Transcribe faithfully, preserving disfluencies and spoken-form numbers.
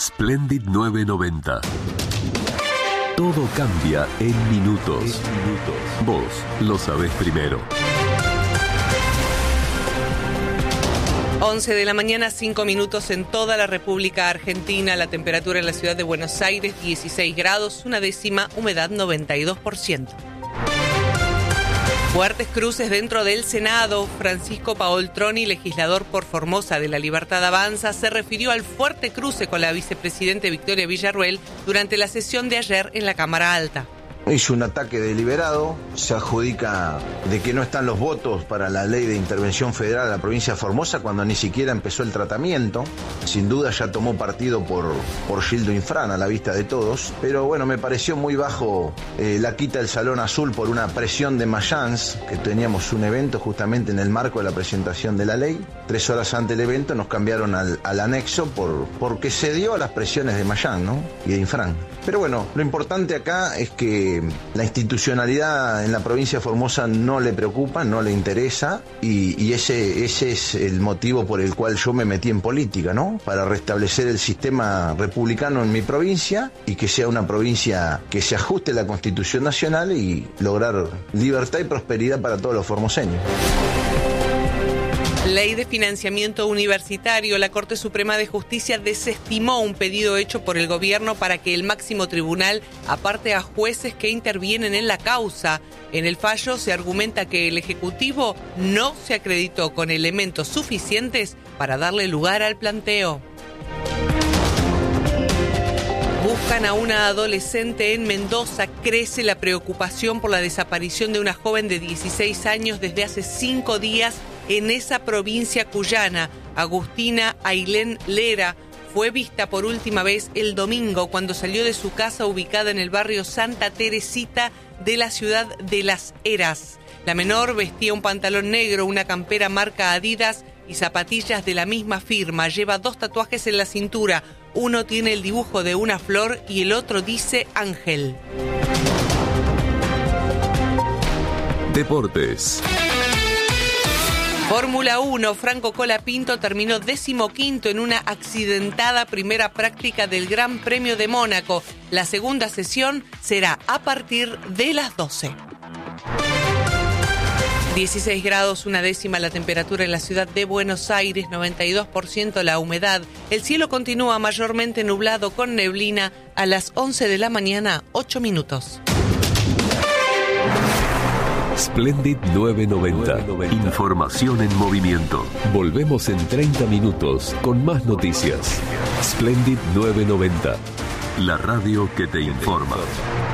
Splendid nueve noventa. Todo cambia en minutos. En minutos. Vos lo sabés primero. once de la mañana, cinco minutos en toda la República Argentina. La temperatura en la ciudad de Buenos Aires, dieciséis grados, una décima, humedad noventa y dos por ciento. Fuertes cruces dentro del Senado. Francisco Paoltroni, legislador por Formosa de La Libertad Avanza, se refirió al fuerte cruce con la vicepresidente Victoria Villarruel durante la sesión de ayer en la Cámara Alta. Hizo un ataque deliberado, se adjudica de que no están los votos para la ley de intervención federal a la provincia de Formosa cuando ni siquiera empezó el tratamiento. Sin duda ya tomó partido por, por Gildo Infran a la vista de todos, pero bueno, me pareció muy bajo eh, la quita del Salón Azul por una presión de Mayans, que teníamos un evento justamente en el marco de la presentación de la ley. Tres horas antes del evento nos cambiaron al, al anexo por, porque se dio a las presiones de Mayans, ¿no? Y de Infran. Pero bueno, lo importante acá es que la institucionalidad en la provincia de Formosa no le preocupa, no le interesa, y, y ese, ese es el motivo por el cual yo me metí en política, ¿no? Para restablecer el sistema republicano en mi provincia y que sea una provincia que se ajuste a la Constitución Nacional y lograr libertad y prosperidad para todos los formoseños. Ley de financiamiento universitario. La Corte Suprema de Justicia desestimó un pedido hecho por el gobierno para que el máximo tribunal aparte a jueces que intervienen en la causa. En el fallo se argumenta que el Ejecutivo no se acreditó con elementos suficientes para darle lugar al planteo. Buscan a una adolescente en Mendoza. Crece la preocupación por la desaparición de una joven de dieciséis años desde hace cinco días en esa provincia cuyana. Agustina Ailén Lera fue vista por última vez el domingo cuando salió de su casa ubicada en el barrio Santa Teresita de la ciudad de Las Heras. La menor vestía un pantalón negro, una campera marca Adidas y zapatillas de la misma firma. Lleva dos tatuajes en la cintura. Uno tiene el dibujo de una flor y el otro dice Ángel. Deportes. Fórmula uno, Franco Colapinto terminó decimoquinto en una accidentada primera práctica del Gran Premio de Mónaco. La segunda sesión será a partir de las doce. dieciséis grados, una décima la temperatura en la ciudad de Buenos Aires, noventa y dos por ciento la humedad. El cielo continúa mayormente nublado con neblina a las once de la mañana, ocho minutos. Splendid nueve noventa. Información en movimiento. Volvemos en treinta minutos con más noticias. Splendid nueve noventa. La radio que te informa.